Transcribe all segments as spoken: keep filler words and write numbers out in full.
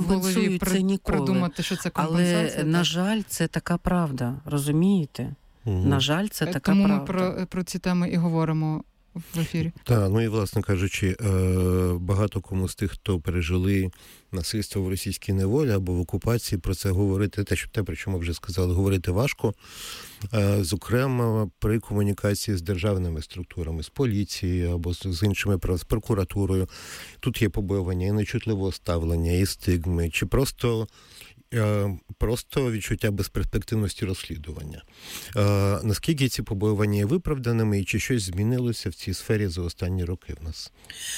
компенсують це ніколи. Придумати, що це компенсація. Але, на жаль, це така правда, розумієте? Угу. На жаль, це така Тому правда. Тому ми про, про ці теми і говоримо в ефірі. Так, ну і, власне кажучи, багато кому з тих, хто пережили насильство в російській неволі або в окупації, про це говорити, те, що те, про що ми вже сказали, говорити важко. Зокрема, при комунікації з державними структурами, з поліцією або з іншими, з прокуратурою. Тут є побоювання і нечутливого ставлення, і стигми, чи просто... просто відчуття безперспективності розслідування. Наскільки ці побоювання є виправданими і чи щось змінилося в цій сфері за останні роки в нас?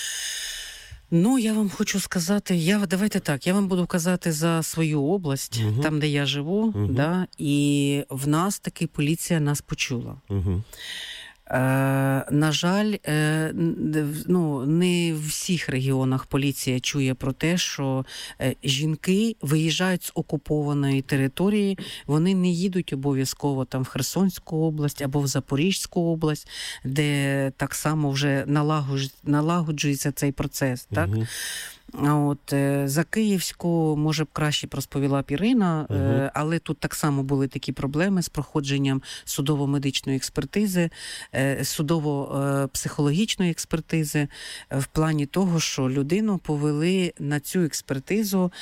Ну, я вам хочу сказати, я, давайте так, я вам буду казати за свою область, угу. там, де я живу, угу. да, і в нас таки поліція нас почула. Угу. Е, на жаль, е, ну, не в всіх регіонах поліція чує про те, що е, жінки виїжджають з окупованої території, вони не їдуть обов'язково там в Херсонську область або в Запорізьку область, де так само вже налагоджується, налагоджується цей процес, так? Угу. От, за Київську, може б, краще розповіла б Ірина, угу. але тут так само були такі проблеми з проходженням судово-медичної експертизи, судово-психологічної експертизи, в плані того, що людину повели на цю експертизу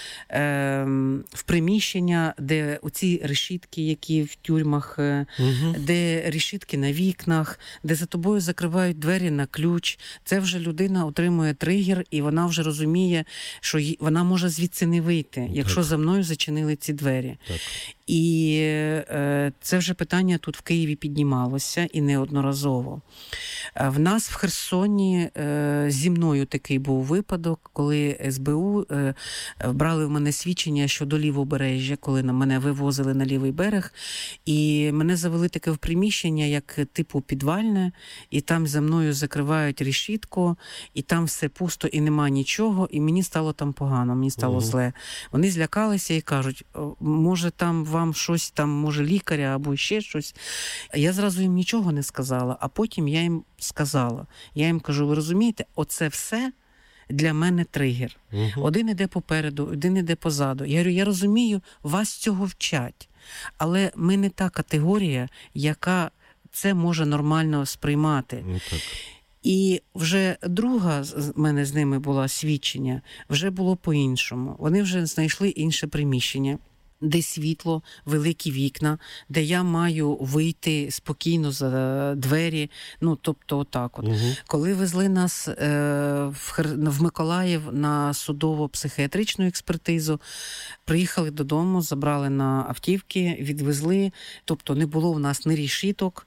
в приміщення, де оці решітки, які в тюрмах, угу. де решітки на вікнах, де за тобою закривають двері на ключ. Це вже людина отримує тригер, і вона вже розуміє, що вона може звідси не вийти, якщо так. за мною зачинили ці двері. Так. І е, це вже питання тут в Києві піднімалося і неодноразово. В нас в Херсоні е, зі мною такий був випадок, коли ес бе у е, брали в мене свідчення щодо Лівобережжя, коли на мене вивозили на лівий берег, і мене завели таке в приміщення, як типу підвальне, і там за мною закривають решітку, і там все пусто і нема нічого, і мені стало там погано, мені стало угу. зле. Вони злякалися і кажуть, може там вам щось, там, може лікаря або ще щось. Я зразу їм нічого не сказала, а потім я їм сказала. Я їм кажу, ви розумієте, оце все для мене тригер. Угу. Один іде попереду, один іде позаду. Я говорю, я розумію, вас цього вчать, але ми не та категорія, яка це може нормально сприймати. Ну, так. І вже друга з мене з ними була свідчення, вже було по-іншому. Вони вже знайшли інше приміщення, де світло, великі вікна, де я маю вийти спокійно за двері, ну, тобто отак от. Угу. Коли везли нас е, в, Хер... в Миколаїв на судово-психіатричну експертизу, приїхали додому, забрали на автівки, відвезли, тобто не було в нас ні решіток,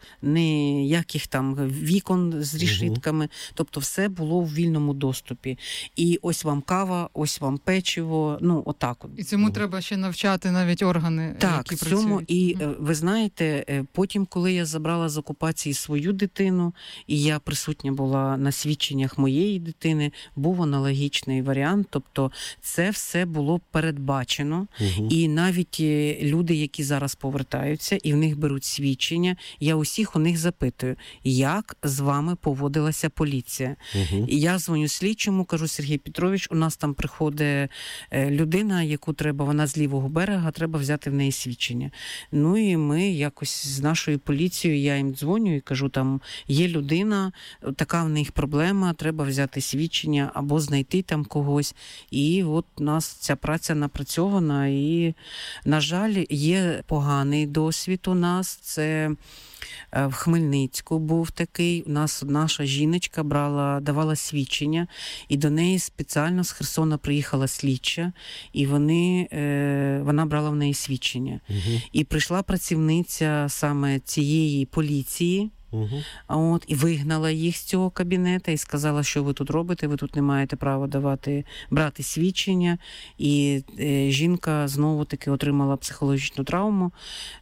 ніяких там вікон з решітками, угу. тобто все було в вільному доступі. І ось вам кава, ось вам печиво, ну, отак от. І цьому угу. треба ще навчати навіть органи, так, які цьому, працюють. І ви знаєте, потім, коли я забрала з окупації свою дитину, і я присутня була на свідченнях моєї дитини, був аналогічний варіант, тобто це все було передбачено, угу. і навіть люди, які зараз повертаються, і в них беруть свідчення, я усіх у них запитую, як з вами поводилася поліція. Угу. І я дзвоню слідчому, кажу, Сергій Петрович, у нас там приходить людина, яку треба, вона з лівого берега, треба взяти в неї свідчення. Ну і ми якось з нашою поліцією, я їм дзвоню і кажу, там є людина, така в них проблема, треба взяти свідчення або знайти там когось. І от у нас ця праця напрацьована. І, на жаль, є поганий досвід у нас. Це в Хмельницьку був такий. У нас наша жіночка брала, давала свідчення, і до неї спеціально з Херсона приїхала слідча, і вони, е, вона брала в неї свідчення. Угу. І прийшла працівниця саме цієї поліції, угу. от, і вигнала їх з цього кабінету і сказала, що ви тут робите, ви тут не маєте права давати, брати свідчення. І е, жінка знову-таки отримала психологічну травму.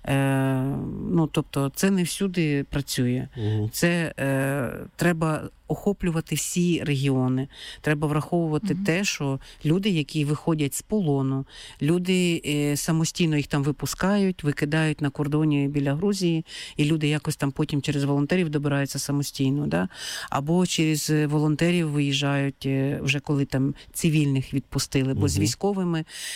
Е, ну, тобто це не всюди працює. Угу. Це е, треба охоплювати всі регіони. Треба враховувати mm-hmm. те, що люди, які виходять з полону, люди е, самостійно їх там випускають, викидають на кордоні біля Грузії, і люди якось там потім через волонтерів добираються самостійно, да? Або через волонтерів виїжджають, е, вже коли там цивільних відпустили, бо mm-hmm. з військовими